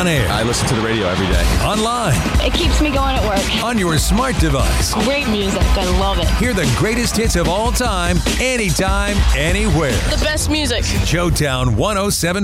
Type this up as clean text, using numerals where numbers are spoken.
On air. I listen to the radio every day. Online. It keeps me going at work. On your smart device. Great music. I love it. Hear the greatest hits of all time, anytime, anywhere. The best music. Showtown 107.9.